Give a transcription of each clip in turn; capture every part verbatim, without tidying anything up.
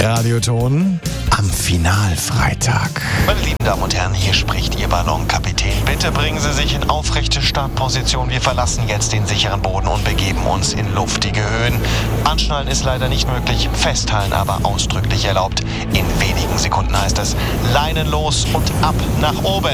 Radioton am Finalfreitag. Meine lieben Damen und Herren, hier spricht Ihr Ballonkapitän. Bitte bringen Sie sich in aufrechte Startposition. Wir verlassen jetzt den sicheren Boden und begeben uns in luftige Höhen. Anschnallen ist leider nicht möglich, festhalten aber ausdrücklich erlaubt. In wenigen Sekunden heißt es Leinen los und ab nach oben.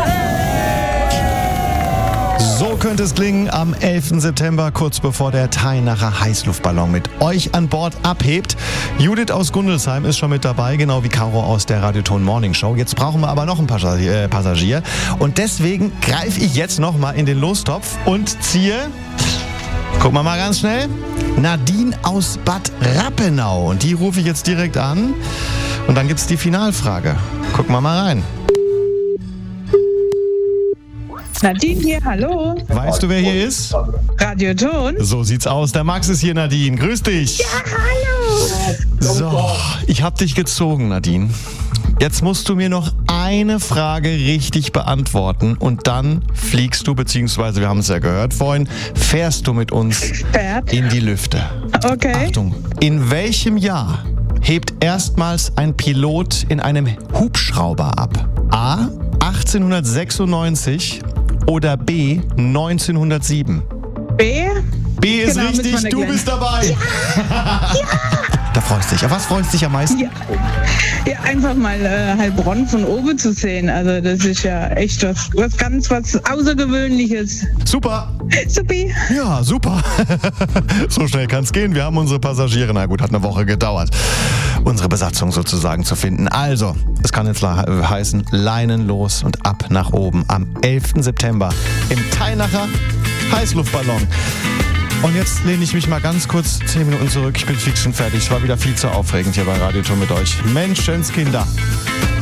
So könnte es klingen am elften September, kurz bevor der Tainacher Heißluftballon mit euch an Bord abhebt. Judith aus Gundelsheim ist schon mit dabei, genau wie Caro aus der Radioton Morning Show. Jetzt brauchen wir aber noch einen Passagier. Äh, Passagier. Und deswegen greife ich jetzt noch mal in den Lostopf und ziehe, gucken wir mal ganz schnell, Nadine aus Bad Rappenau. Und die rufe ich jetzt direkt an. Und dann gibt es die Finalfrage. Gucken wir mal rein. Nadine hier, hallo. Weißt du, wer hier ist? Radioton. So sieht's aus. Der Max ist hier, Nadine. Grüß dich. Ja, hallo. So, ich hab dich gezogen, Nadine. Jetzt musst du mir noch eine Frage richtig beantworten und dann fliegst du, beziehungsweise, wir haben es ja gehört vorhin, fährst du mit uns Fährt. in die Lüfte. Okay. Achtung, in welchem Jahr hebt erstmals ein Pilot in einem Hubschrauber ab? A. achtzehnhundertsechsundneunzig oder B. neunzehnhundertsieben? B. B ist Genau, richtig, mit du meiner bist dabei. Ja. Da freust du dich. Auf was freust du dich am meisten? Ja, ja einfach mal äh, Heilbronn von oben zu sehen. Also das ist ja echt was, was ganz was Außergewöhnliches. Super. Supi. Ja, super. So schnell kann es gehen. Wir haben unsere Passagiere, na gut, hat eine Woche gedauert, unsere Besatzung sozusagen zu finden. Also, es kann jetzt heißen, Leinen los und ab nach oben am elften September im Tainacher Heißluftballon. Und jetzt lehne ich mich mal ganz kurz zehn Minuten zurück. Ich bin fix und fertig. Es war wieder viel zu aufregend hier bei Radioton mit euch. Menschenskinder.